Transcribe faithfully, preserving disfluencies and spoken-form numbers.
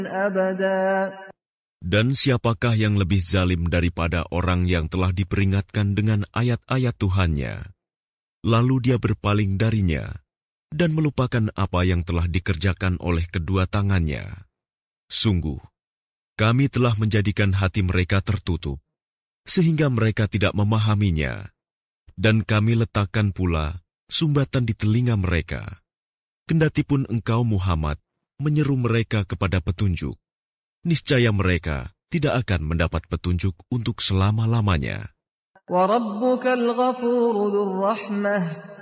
أبدا. Dan siapakah yang lebih zalim daripada orang yang telah diperingatkan dengan ayat-ayat Tuhannya, lalu dia berpaling darinya dan melupakan apa yang telah dikerjakan oleh kedua tangannya. Sungguh, kami telah menjadikan hati mereka tertutup, sehingga mereka tidak memahaminya, dan kami letakkan pula sumbatan di telinga mereka. Kendatipun engkau Muhammad menyeru mereka kepada petunjuk, niscaya mereka tidak akan mendapat petunjuk untuk selama-lamanya. وَرَبُّكَ الْغَفُورُ ذُو الرَّحْمَةِ